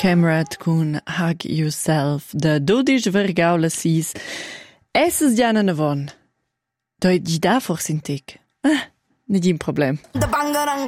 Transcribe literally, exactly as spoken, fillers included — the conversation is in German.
Cameron con Hug Yourself de dodici vergaula sis. Esses già ne von. Doi di da forse in tic. Ah, nicht ein Problem.